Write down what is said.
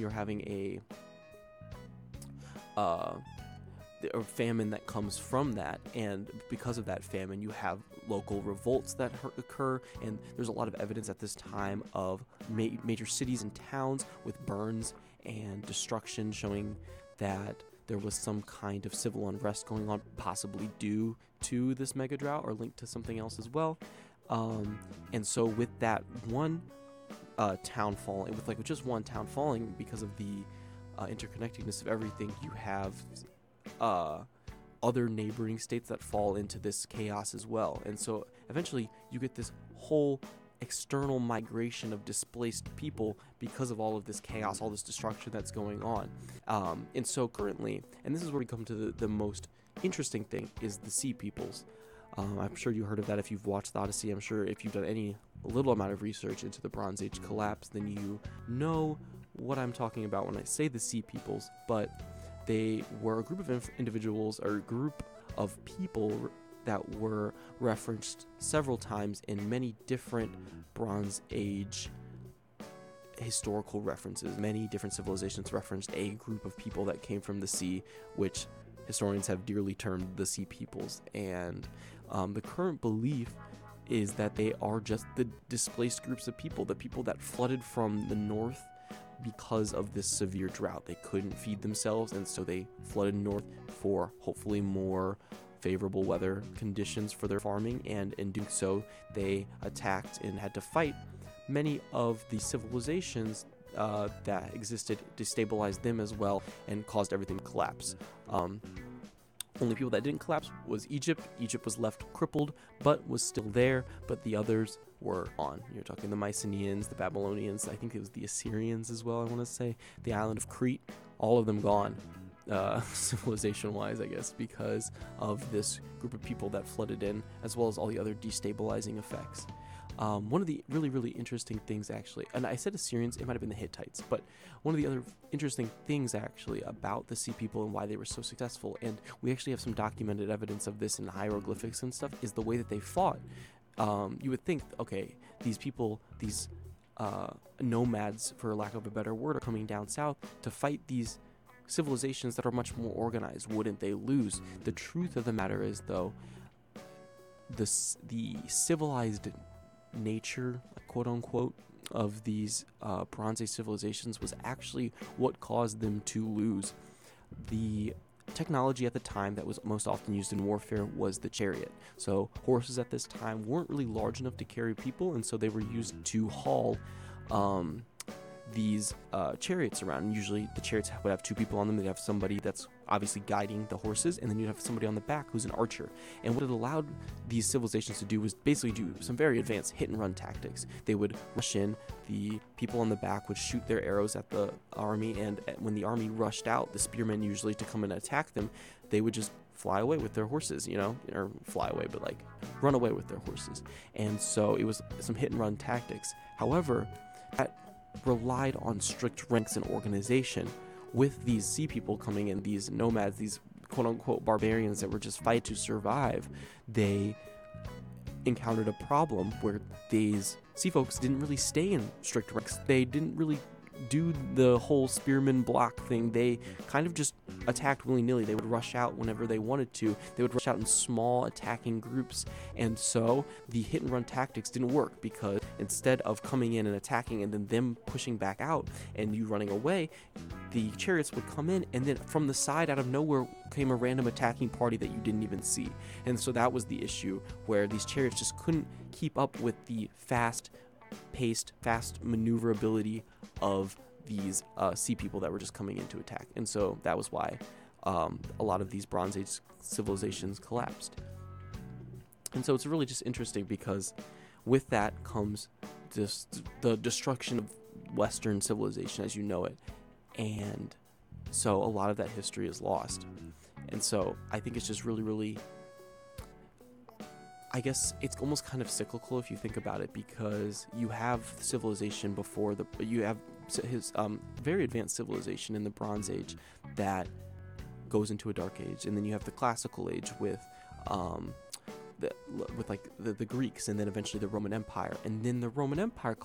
you're having a famine that comes from that, and because of that famine you have local revolts that occur, and there's a lot of evidence at this time of major cities and towns with burns and destruction, showing that there was some kind of civil unrest going on, possibly due to this mega drought or linked to something else as well. And so with that one town falling, with just one town falling, because of the interconnectedness of everything, you have other neighboring states that fall into this chaos as well. And so eventually you get this whole external migration of displaced people because of all of this chaos, all this destruction that's going on. And so currently, and this is where we come to the most interesting thing, is the Sea Peoples. I'm sure you heard of that if you've watched the Odyssey. I'm sure if you've done any little amount of research into the Bronze Age collapse, then you know what I'm talking about when I say the Sea Peoples. But they were a group of individuals, or a group of people that were referenced several times in many different Bronze Age historical references. Many different civilizations referenced a group of people that came from the sea, which historians have dearly termed the Sea Peoples. And the current belief is that they are just the displaced groups of people, the people that flooded from the north because of this severe drought. They couldn't feed themselves, and so they flooded north for hopefully more favorable weather conditions for their farming, and in doing so they attacked and had to fight many of the civilizations that existed, destabilized them as well, and caused everything to collapse. Only people that didn't collapse was Egypt. Egypt was left crippled, but was still there, but the others were on. You're talking the Mycenaeans, the Babylonians, I think it was the Assyrians as well, I want to say, the island of Crete, all of them gone, civilization-wise, I guess, because of this group of people that flooded in, as well as all the other destabilizing effects. One of the really, really interesting things, actually, and I said Assyrians, it might have been the Hittites, but one of the other interesting things, actually, about the Sea People and why they were so successful, and we actually have some documented evidence of this in hieroglyphics and stuff, is the way that they fought. You would think, okay, these people, these nomads, for lack of a better word, are coming down south to fight these civilizations that are much more organized. Wouldn't they lose? The truth of the matter is, though, the civilized nature, quote unquote, of these Bronze Age civilizations was actually what caused them to lose. The technology at the time that was most often used in warfare was the chariot. So horses at this time weren't really large enough to carry people, and so they were used to haul these chariots around. And usually the chariots would have two people on them. They'd have somebody that's obviously guiding the horses, and then you'd have somebody on the back who's an archer. And what it allowed these civilizations to do was basically do some very advanced hit and run tactics. They would rush in, the people on the back would shoot their arrows at the army, and when the army rushed out, the spearmen usually to come and attack them, they would just fly away with their horses, or fly away, but like run away with their horses. And so it was some hit and run tactics. However, that relied on strict ranks and organization. With these Sea People coming in, these nomads, these quote-unquote barbarians that were just fight to survive, they encountered a problem where these sea folks didn't really stay in strict ranks. They didn't really do the whole spearman block thing. They kind of just attacked willy-nilly. They would rush out whenever they wanted to. They would rush out in small attacking groups, and so the hit and run tactics didn't work, because instead of coming in and attacking and then them pushing back out and you running away, the chariots would come in, and then from the side, out of nowhere, came a random attacking party that you didn't even see. And so that was the issue, where these chariots just couldn't keep up with the fast-paced, fast maneuverability of these Sea People that were just coming in to attack. And so that was why a lot of these Bronze Age civilizations collapsed. And so it's really just interesting, because with that comes just the destruction of Western civilization as you know it. And so a lot of that history is lost. And so I think it's just really, really, I guess it's almost kind of cyclical if you think about it, because you have civilization before you have his very advanced civilization in the Bronze Age that goes into a dark age, and then you have the classical age with the Greeks, and then eventually the Roman Empire, and then the Roman Empire